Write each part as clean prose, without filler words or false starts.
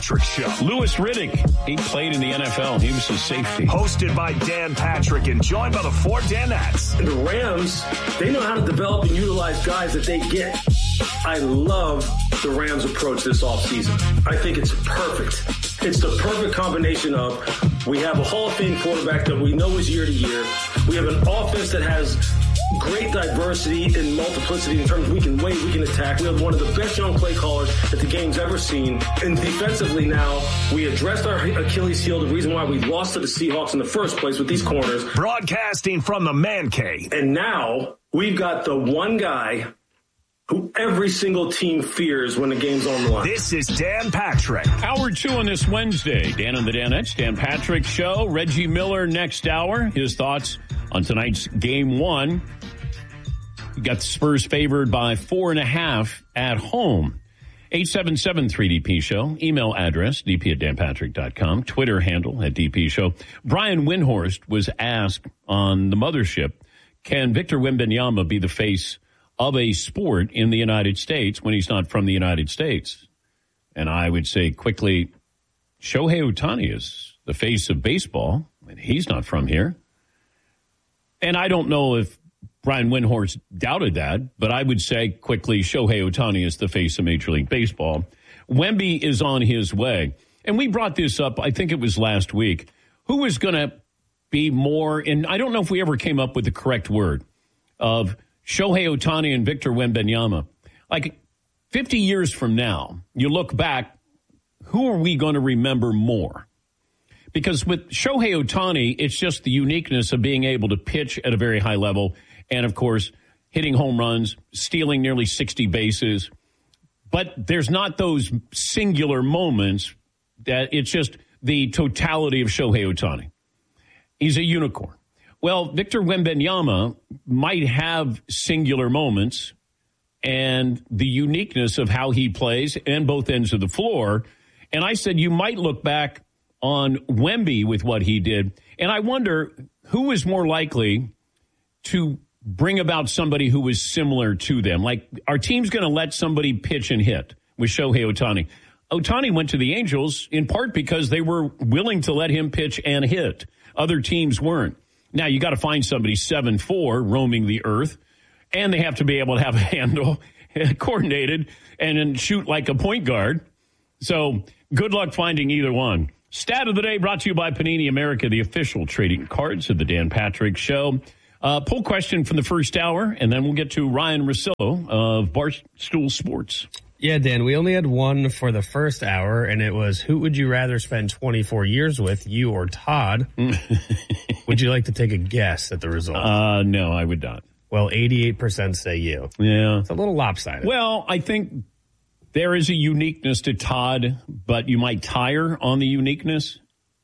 Patrick Show. Louis Riddick, he played in the NFL. He was a safety. Hosted by Dan Patrick and joined by the four Danettes. The Rams, they know how to develop and utilize guys that they get. I love the Rams' approach this offseason. I think it's perfect. It's the perfect combination of we have a Hall of Fame quarterback that we know is year to year. We have an offense that has great diversity and multiplicity in terms of we can wait, we can attack. We have one of the best young play callers that the game's ever seen. And defensively now, we addressed our Achilles heel, the reason why we lost to the Seahawks in the first place with these corners. Broadcasting from the Man Cave. And now we've got the one guy who every single team fears when the game's on the line. This is Dan Patrick. Hour 2 on this Wednesday. Dan and the Danettes, Dan Patrick Show. Reggie Miller next hour. His thoughts on tonight's Game 1. You got the Spurs favored by 4.5 at home. 877-3DP Show. Email address, dp@danpatrick.com. Twitter handle @DP Show. Brian Windhorst was asked on the mothership, can Victor Wembanyama be the face of a sport in the United States when he's not from the United States? And I would say quickly, Shohei Ohtani is the face of baseball, and he's not from here. And I don't know if Brian Windhorst doubted that, but I would say quickly, Shohei Ohtani is the face of Major League Baseball. Wemby is on his way. And we brought this up, I think it was last week. Who is going to be more, and I don't know if we ever came up with the correct word, of Shohei Ohtani and Victor Wembanyama. Like 50 years from now, you look back, who are we going to remember more? Because with Shohei Ohtani, it's just the uniqueness of being able to pitch at a very high level and, of course, hitting home runs, stealing nearly 60 bases. But there's not those singular moments that it's just the totality of Shohei Ohtani. He's a unicorn. Well, Victor Wembanyama might have singular moments and the uniqueness of how he plays and both ends of the floor. And I said you might look back on Wemby with what he did. And I wonder who is more likely to bring about somebody who is similar to them. Like, our team's going to let somebody pitch and hit with Shohei Ohtani. Ohtani went to the Angels in part because they were willing to let him pitch and hit. Other teams weren't. Now, you got to find somebody 7'4", roaming the earth, and they have to be able to have a handle, coordinated, and then shoot like a point guard. So good luck finding either one. Stat of the day brought to you by Panini America, the official trading cards of the Dan Patrick Show. Poll question from the first hour, and then we'll get to Ryan Russillo of Barstool Sports. Yeah, Dan, we only had one for the first hour, and it was, who would you rather spend 24 years with, you or Todd? Would you like to take a guess at the result? No, I would not. Well, 88% say you. Yeah. It's a little lopsided. Well, I think there is a uniqueness to Todd, but you might tire on the uniqueness.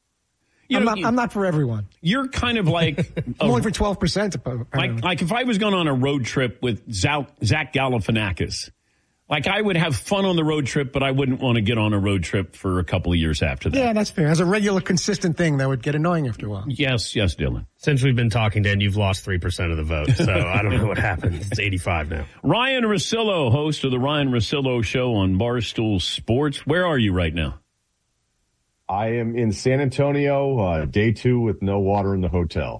I'm not for everyone. You're kind of like... I'm only for 12%. Like if I was going on a road trip with Zach Galifianakis, like, I would have fun on the road trip, but I wouldn't want to get on a road trip for a couple of years after that. Yeah, that's fair. As a regular, consistent thing, that would get annoying after a while. Yes, Dylan. Since we've been talking, Dan, you've lost 3% of the vote, so I don't know what happened. It's 85 now. Ryan Russillo, host of the Ryan Russillo Show on Barstool Sports. Where are you right now? I am in San Antonio, day 2 with no water in the hotel.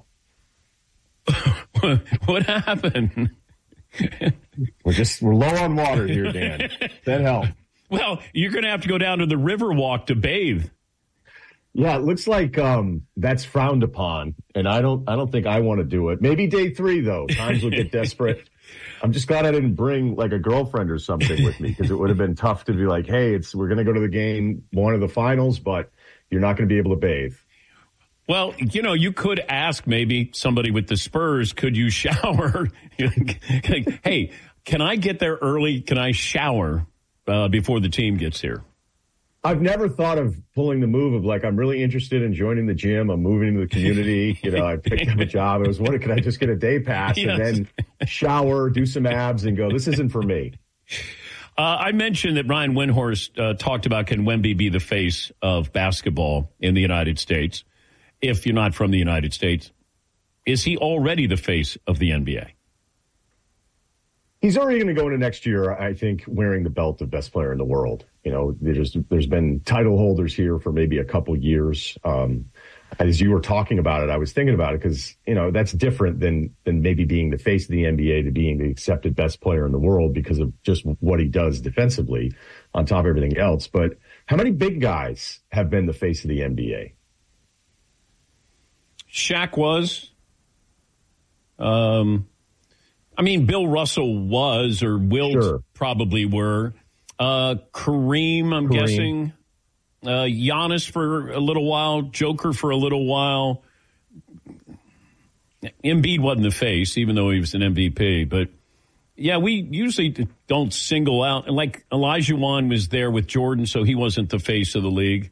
What happened? We're low on water here, Dan. That helped. Well, you're going to have to go down to the river walk to bathe. Yeah, it looks like that's frowned upon, and I don't think I want to do it. Maybe day 3 though. Times will get desperate. I'm just glad I didn't bring like a girlfriend or something with me, because it would have been tough to be like, hey, we're going to go to the game, one of the finals, but you're not going to be able to bathe. Well, you could ask maybe somebody with the Spurs, could you shower? Hey, can I get there early? Can I shower before the team gets here? I've never thought of pulling the move of like, I'm really interested in joining the gym. I'm moving into the community. I picked up a job. I was wondering, could I just get a day pass and then shower, do some abs and go, this isn't for me. I mentioned that Ryan Windhorst talked about, can Wemby be the face of basketball in the United States? If you're not from the United States, is he already the face of the NBA? He's already going to go into next year, I think, wearing the belt of best player in the world. You know, there's been title holders here for maybe a couple years. As you were talking about it, I was thinking about it because, you know, that's different than maybe being the face of the NBA to being the accepted best player in the world because of just what he does defensively on top of everything else. But how many big guys have been the face of the NBA? Shaq was. I mean, Bill Russell was, or Wilt probably were. Kareem, I'm guessing. Giannis for a little while. Joker for a little while. Embiid wasn't the face, even though he was an MVP. But, yeah, we usually don't single out. And like Olajuwon was there with Jordan, so he wasn't the face of the league.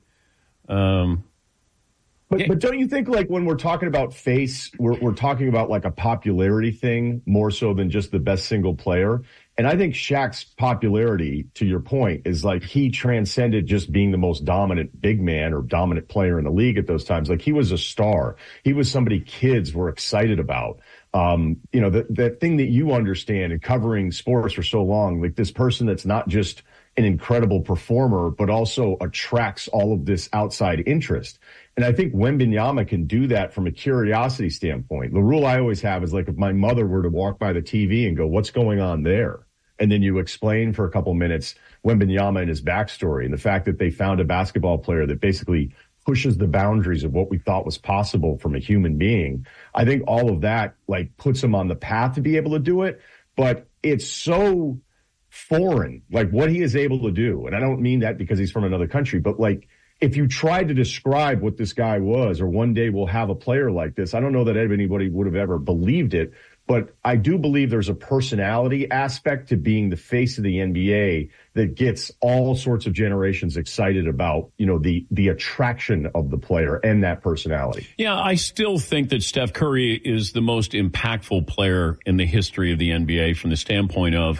But don't you think, like, when we're talking about face, we're talking about, like, a popularity thing more so than just the best single player? And I think Shaq's popularity, to your point, is, like, he transcended just being the most dominant big man or dominant player in the league at those times. Like, he was a star. He was somebody kids were excited about. You know, that thing that you understand in covering sports for so long, like this person that's not just an incredible performer, but also attracts all of this outside interest. And I think Wembanyama can do that from a curiosity standpoint. The rule I always have is, like, if my mother were to walk by the TV and go, what's going on there? And then you explain for a couple minutes Wembanyama and his backstory and the fact that they found a basketball player that basically pushes the boundaries of what we thought was possible from a human being. I think all of that, like, puts him on the path to be able to do it. But it's so foreign, like, what he is able to do. And I don't mean that because he's from another country, but, like, if you tried to describe what this guy was, or one day we'll have a player like this, I don't know that anybody would have ever believed it, but I do believe there's a personality aspect to being the face of the NBA that gets all sorts of generations excited about, you know, the attraction of the player and that personality. Yeah, I still think that Steph Curry is the most impactful player in the history of the NBA from the standpoint of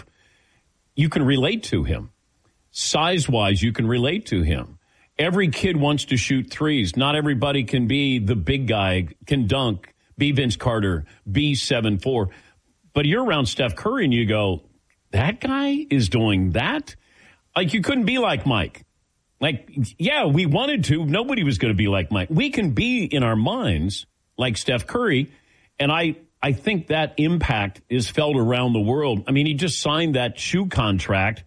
you can relate to him. Size-wise, you can relate to him. Every kid wants to shoot threes. Not everybody can be the big guy, can dunk, be Vince Carter, be 7'4". But you're around Steph Curry and you go, that guy is doing that? Like, you couldn't be like Mike. Like, yeah, we wanted to. Nobody was going to be like Mike. We can be in our minds like Steph Curry. And I think that impact is felt around the world. I mean, he just signed that shoe contract,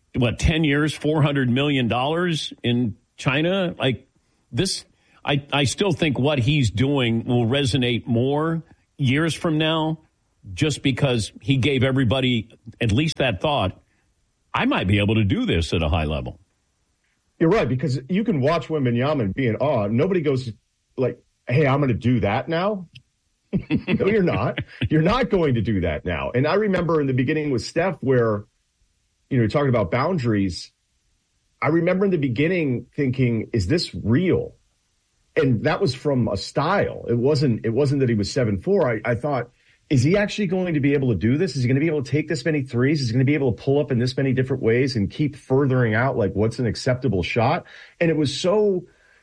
10 years, $400 million in China. Like this, I still think what he's doing will resonate more years from now just because he gave everybody at least that thought, I might be able to do this at a high level. You're right, because you can watch Wembanyama and be in awe. Nobody goes like, hey, I'm going to do that now. No, you're not. You're not going to do that now. And I remember in the beginning with Steph where, you know, you're talking about boundaries. I remember in the beginning thinking, is this real? And that was from a style. It wasn't that he was 7'4". I thought, is he actually going to be able to do this? Is he going to be able to take this many threes? Is he going to be able to pull up in this many different ways and keep furthering out like what's an acceptable shot? And it was so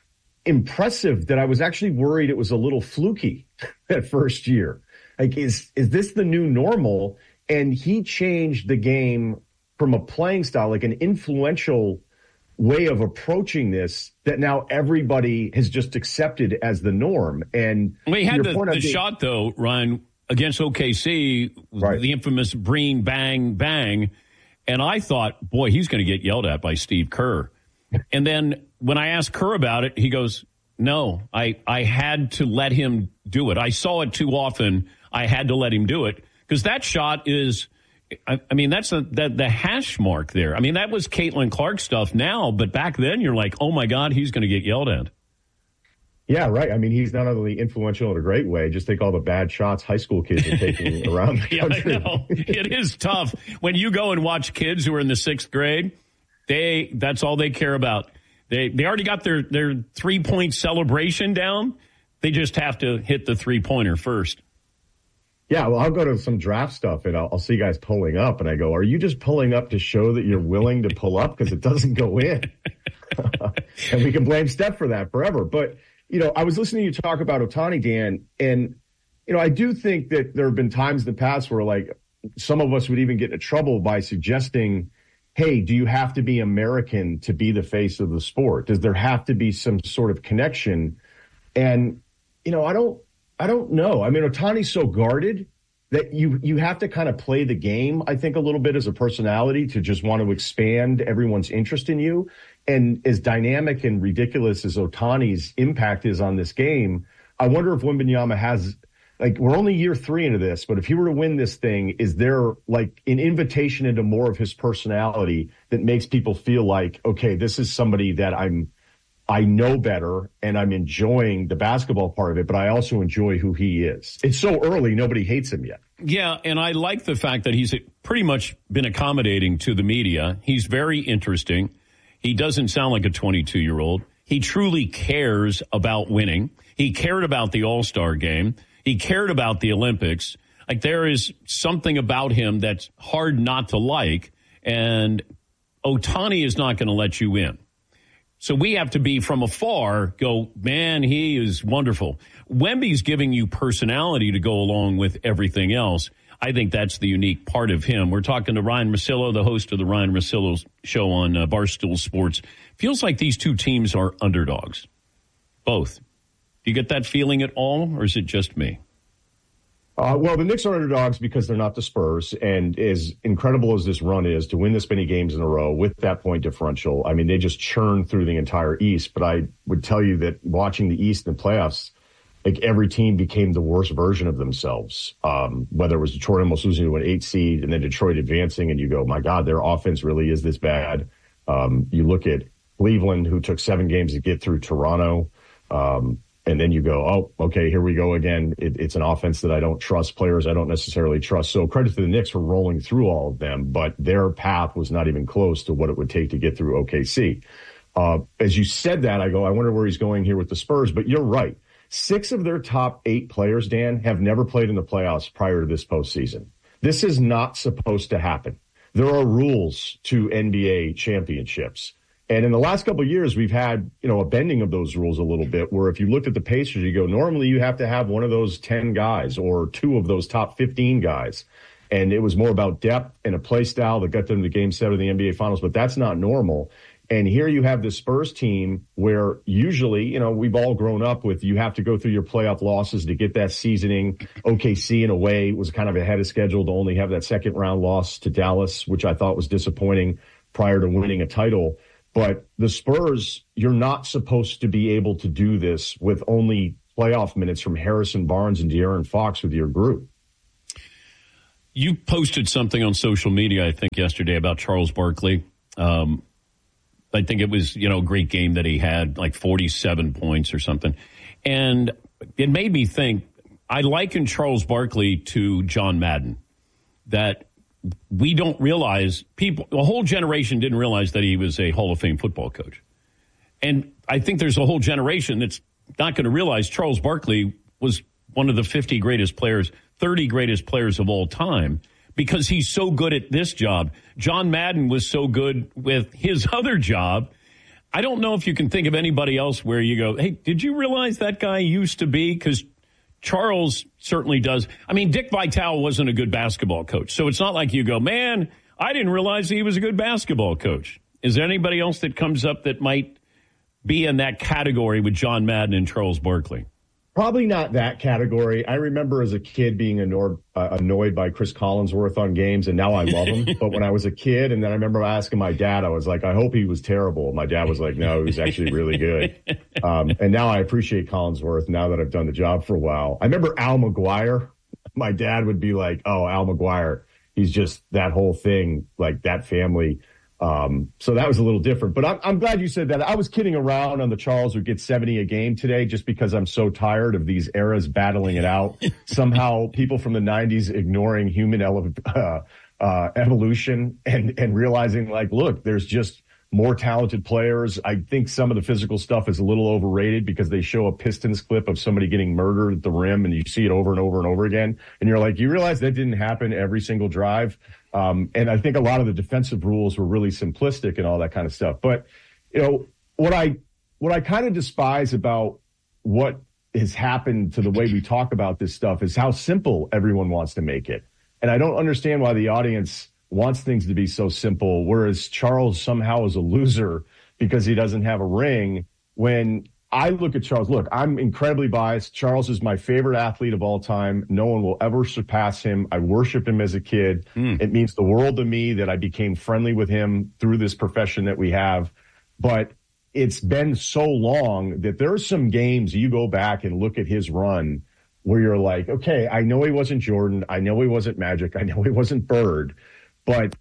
impressive that I was actually worried it was a little fluky that first year. Like, is this the new normal? And he changed the game from a playing style, like an influential way of approaching this that now everybody has just accepted as the norm. And we had the shot, though, Ryan, against OKC, right, the infamous Breen bang, bang. And I thought, boy, he's going to get yelled at by Steve Kerr. And then when I asked Kerr about it, he goes, no, I had to let him do it. I saw it too often. I had to let him do it because that shot is, I mean, that's the hash mark there. I mean, that was Caitlin Clark stuff now, but back then you're like, oh my God, he's going to get yelled at. Yeah, right. I mean, he's not only influential in a great way, just think all the bad shots high school kids are taking around the country. Yeah, I know. It is tough. When you go and watch kids who are in the 6th grade, that's all they care about. They already got their 3-point celebration down. They just have to hit the 3-pointer first. Yeah, well, I'll go to some draft stuff and I'll see guys pulling up and I go, are you just pulling up to show that you're willing to pull up because it doesn't go in? And we can blame Steph for that forever. But, you know, I was listening to you talk about Ohtani, Dan, and, you know, I do think that there have been times in the past where, like, some of us would even get into trouble by suggesting, hey, do you have to be American to be the face of the sport? Does there have to be some sort of connection? And, I don't know. I mean, Ohtani's so guarded that you have to kind of play the game, I think, a little bit as a personality to just want to expand everyone's interest in you. And as dynamic and ridiculous as Ohtani's impact is on this game, I wonder if Wembanyama has, we're only year 3 into this, but if he were to win this thing, is there an invitation into more of his personality that makes people feel like, okay, this is somebody that I know better and I'm enjoying the basketball part of it, but I also enjoy who he is. It's so early, nobody hates him yet. Yeah, and I like the fact that he's pretty much been accommodating to the media. He's very interesting. He doesn't sound like a 22-year-old. He truly cares about winning. He cared about the All-Star game. He cared about the Olympics. There is something about him that's hard not to like, and Ohtani is not going to let you in. So we have to be from afar, go, man, he is wonderful. Wemby's giving you personality to go along with everything else. I think that's the unique part of him. We're talking to Ryan Russillo, the host of the Ryan Russillo Show on Barstool Sports. Feels like these two teams are underdogs, both. Do you get that feeling at all, or is it just me? Well, the Knicks are underdogs because they're not the Spurs, and as incredible as this run is to win this many games in a row with that point differential, I mean, they just churned through the entire East. But I would tell you that watching the East in the playoffs, every team became the worst version of themselves, whether it was Detroit almost losing to an 8 seed and then Detroit advancing, and you go, my God, their offense really is this bad. You look at Cleveland, who took 7 games to get through Toronto, and then you go, oh, okay, here we go again. It's an offense that I don't trust, players I don't necessarily trust. So credit to the Knicks for rolling through all of them, but their path was not even close to what it would take to get through OKC. As you said that, I wonder where he's going here with the Spurs, but you're right. 6 of their top 8 players, Dan, have never played in the playoffs prior to this postseason. This is not supposed to happen. There are rules to NBA championships. And in the last couple of years, we've had, a bending of those rules a little bit, where if you looked at the Pacers, you go, normally you have to have one of those 10 guys or 2 of those top 15 guys. And it was more about depth and a play style that got them to Game 7 of the NBA Finals, but that's not normal. And here you have the Spurs team where usually, we've all grown up with you have to go through your playoff losses to get that seasoning. OKC, in a way, was kind of ahead of schedule to only have that second round loss to Dallas, which I thought was disappointing prior to winning a title. But the Spurs, you're not supposed to be able to do this with only playoff minutes from Harrison Barnes and De'Aaron Fox with your group. You posted something on social media, I think, yesterday about Charles Barkley. I think it was, a great game that he had, 47 points or something. And it made me think, I liken Charles Barkley to John Madden, that we don't realize, a whole generation didn't realize that he was a Hall of Fame football coach. And I think there's a whole generation that's not going to realize Charles Barkley was one of the 50 greatest players, 30 greatest players of all time, because he's so good at this job. John Madden was so good with his other job. I don't know if you can think of anybody else where you go, hey, did you realize that guy used to be? Because Charles certainly does. I mean, Dick Vitale wasn't a good basketball coach. So it's not like you go, man, I didn't realize he was a good basketball coach. Is there anybody else that comes up that might be in that category with John Madden and Charles Barkley? Probably not that category. I remember as a kid being annoyed by Chris Collinsworth on games, and now I love him. But when I was a kid, and then I remember asking my dad, I was like, I hope he was terrible. My dad was like, no, he was actually really good. And now I appreciate Collinsworth now that I've done the job for a while. I remember Al McGuire. My dad would be like, oh, Al McGuire. He's just that whole thing, like that family. So that was a little different, but I'm glad you said that. I was kidding around on the Charles who gets 70 a game today just because I'm so tired of these eras battling it out. Somehow people from the 90s ignoring human evolution and realizing look, there's just more talented players. I think some of the physical stuff is a little overrated because they show a Pistons clip of somebody getting murdered at the rim and you see it over and over and over again. And you're like, you realize that didn't happen every single drive. And I think a lot of the defensive rules were really simplistic and all that kind of stuff. But, what I kind of despise about what has happened to the way we talk about this stuff is how simple everyone wants to make it. And I don't understand why the audience wants things to be so simple, whereas Charles somehow is a loser because he doesn't have a ring. When I look at Charles, look, I'm incredibly biased. Charles is my favorite athlete of all time. No one will ever surpass him. I worshiped him as a kid. It means the world to me that I became friendly with him through this profession that we have. But it's been so long that there are some games you go back and look at his run where you're like, okay, I know he wasn't Jordan. I know he wasn't Magic. I know he wasn't Bird. But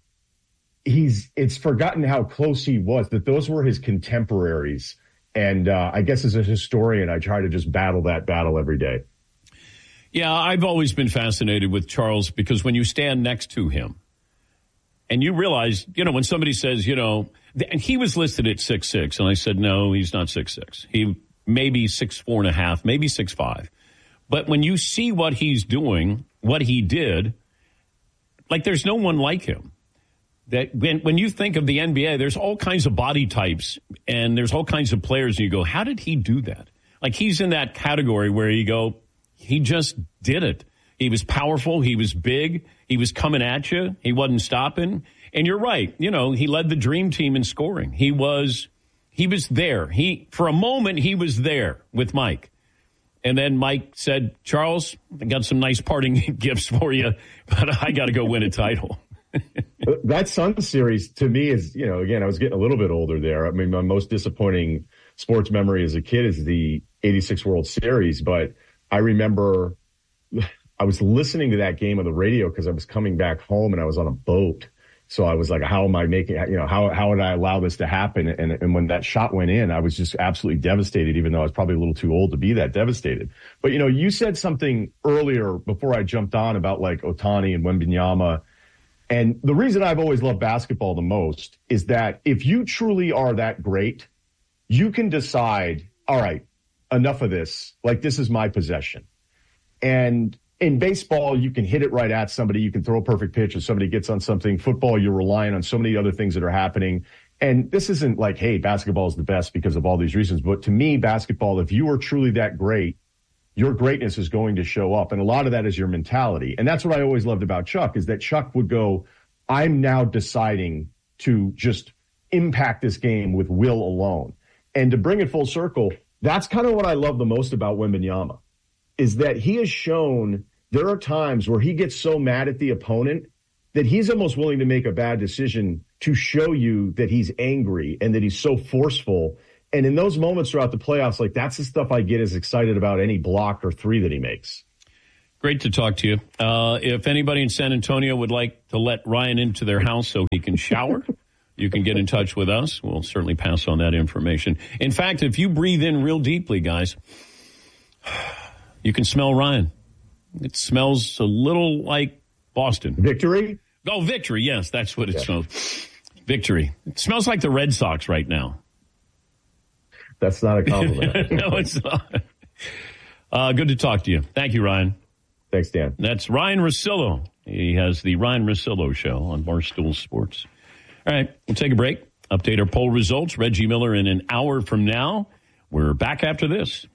it's forgotten how close he was, that those were his contemporaries. And I guess as a historian, I try to just battle that battle every day. Yeah, I've always been fascinated with Charles because when you stand next to him and you realize, when somebody says, and he was listed at 6'6", and I said, no, he's not 6'6". He may be 6'4.5", maybe 6'5". But when you see what he's doing, what he did, like there's no one like him. That when you think of the NBA, there's all kinds of body types and there's all kinds of players, and you go, how did he do that? Like he's in that category where you go, he just did it. He was powerful. He was big. He was coming at you. He wasn't stopping. And you're right. He led the dream team in scoring. He was there. For a moment, he was there with Mike. And then Mike said, Charles, I got some nice parting gifts for you, but I got to go win a title. That Suns series to me is, again, I was getting a little bit older there. I mean, my most disappointing sports memory as a kid is the 86 World Series. But I remember I was listening to that game on the radio because I was coming back home and I was on a boat. So I was like, how am I making, how would I allow this to happen? And when that shot went in, I was just absolutely devastated, even though I was probably a little too old to be that devastated. But, you said something earlier before I jumped on about like Ohtani and Wembanyama. And the reason I've always loved basketball the most is that if you truly are that great, you can decide, all right, enough of this. Like, this is my possession. And in baseball, you can hit it right at somebody. You can throw a perfect pitch if somebody gets on something. Football, you're relying on so many other things that are happening. And this isn't like, hey, basketball is the best because of all these reasons. But to me, basketball, if you are truly that great, your greatness is going to show up. And a lot of that is your mentality. And that's what I always loved about Chuck, is that Chuck would go, I'm now deciding to just impact this game with will alone. And to bring it full circle, that's kind of what I love the most about Wembanyama, is that he has shown there are times where he gets so mad at the opponent that he's almost willing to make a bad decision to show you that he's angry and that he's so forceful. And in those moments throughout the playoffs, like that's the stuff I get as excited about any block or three that he makes. Great to talk to you. If anybody in San Antonio would like to let Ryan into their house so he can shower, you can get in touch with us. We'll certainly pass on that information. In fact, if you breathe in real deeply, guys, you can smell Ryan. It smells a little like Boston. Victory? Oh, victory. Yes, that's what it smells. Victory. It smells like the Red Sox right now. That's not a compliment. No, it's not. Good to talk to you. Thank you, Ryan. Thanks, Dan. That's Ryan Russillo. He has the Ryan Russillo Show on Barstool Sports. All right, we'll take a break. Update our poll results. Reggie Miller in an hour from now. We're back after this.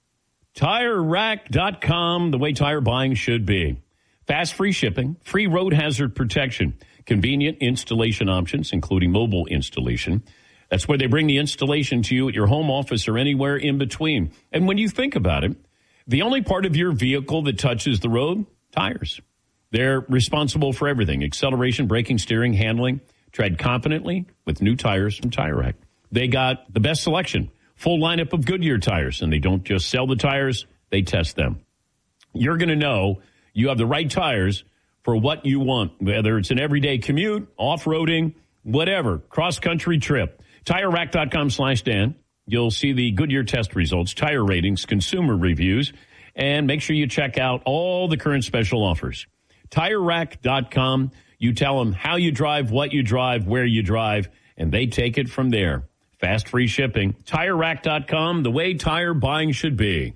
TireRack.com, the way tire buying should be. Fast free shipping, free road hazard protection, convenient installation options, including mobile installation. That's where they bring the installation to you at your home office or anywhere in between. And when you think about it, the only part of your vehicle that touches the road, tires. They're responsible for everything: acceleration, braking, steering, handling. Tread confidently with new tires from Tire Rack. They got the best selection, full lineup of Goodyear tires, and they don't just sell the tires, they test them. You're going to know you have the right tires for what you want, whether it's an everyday commute, off-roading, whatever, cross-country trip. TireRack.com/Dan. You'll see the Goodyear test results, tire ratings, consumer reviews, and make sure you check out all the current special offers. TireRack.com. You tell them how you drive, what you drive, where you drive, and they take it from there. Fast free shipping. TireRack.com, the way tire buying should be.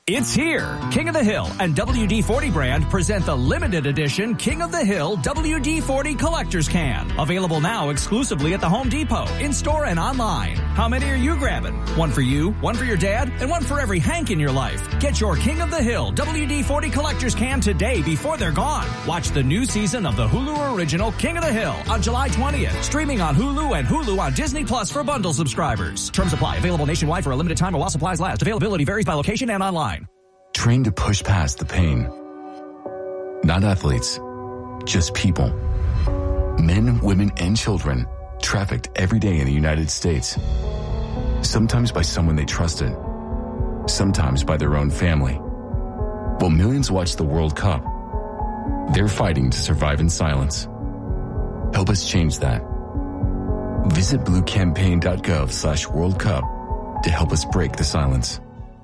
It's here. King of the Hill and WD-40 brand present the limited edition King of the Hill WD-40 Collector's Can. Available now exclusively at the Home Depot, in-store and online. How many are you grabbing? One for you, one for your dad, and one for every Hank in your life. Get your King of the Hill WD-40 Collector's Can today before they're gone. Watch the new season of the Hulu original King of the Hill on July 20th. Streaming on Hulu and Hulu on Disney Plus for bundle subscribers. Terms apply. Available nationwide for a limited time while supplies last. Availability varies by location and online. Trained to push past the pain. Not athletes, just people. Men, women, and children trafficked every day in the United States. Sometimes by someone they trusted. Sometimes by their own family. While millions watch the World Cup, they're fighting to survive in silence. Help us change that. Visit bluecampaign.gov/World Cup to help us break the silence.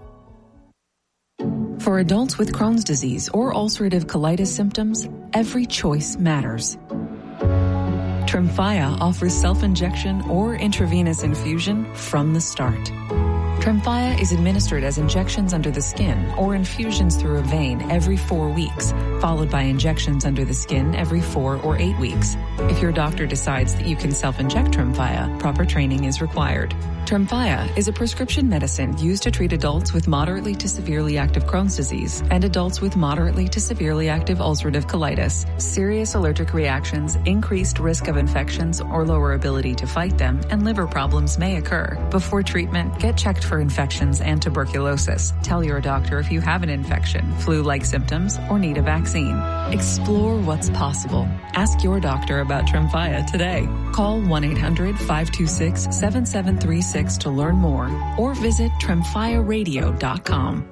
For adults with Crohn's disease or ulcerative colitis symptoms, every choice matters. Tremfya offers self-injection or intravenous infusion from the start. Tremfya is administered as injections under the skin or infusions through a vein every 4 weeks, followed by injections under the skin every 4 or 8 weeks. If your doctor decides that you can self-inject Tremfya, proper training is required. Tremfya is a prescription medicine used to treat adults with moderately to severely active Crohn's disease and adults with moderately to severely active ulcerative colitis. Serious allergic reactions, increased risk of infections or lower ability to fight them, and liver problems may occur. Before treatment, get checked for infections and tuberculosis. Tell your doctor if you have an infection, flu-like symptoms, or need a vaccine. Explore what's possible. Ask your doctor about Tremfya today. Call 1-800-526-7736 to learn more or visit tremfyaradio.com.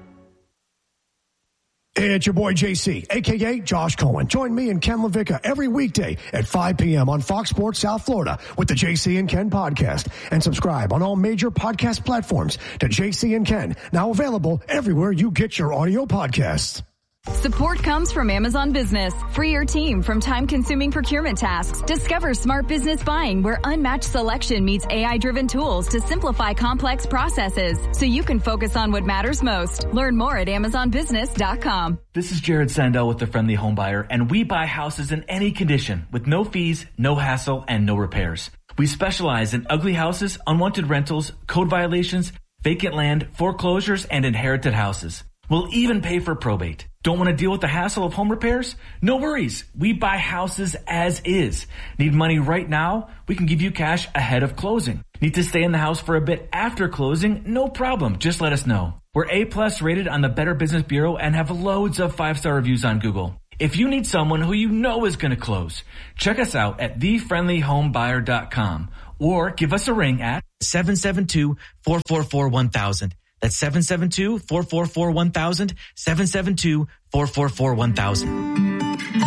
Hey, it's your boy JC, a.k.a. Josh Cohen. Join me and Ken LaVicka every weekday at 5 p.m. on Fox Sports South Florida with the JC and Ken podcast. And subscribe on all major podcast platforms to JC and Ken, now available everywhere you get your audio podcasts. Support comes from Amazon Business. Free your team from time-consuming procurement tasks. Discover smart business buying where unmatched selection meets AI-driven tools to simplify complex processes so you can focus on what matters most. Learn more at AmazonBusiness.com. This is Jared Sandell with The Friendly Home Buyer, and we buy houses in any condition with no fees, no hassle, and no repairs. We specialize in ugly houses, unwanted rentals, code violations, vacant land, foreclosures, and inherited houses. We'll even pay for probate. Don't want to deal with the hassle of home repairs? No worries. We buy houses as is. Need money right now? We can give you cash ahead of closing. Need to stay in the house for a bit after closing? No problem. Just let us know. We're A+ rated on the Better Business Bureau and have loads of 5-star reviews on Google. If you need someone who you know is going to close, check us out at thefriendlyhomebuyer.com or give us a ring at 772-444-1000. That's 772-444-1000, 772-444-1000.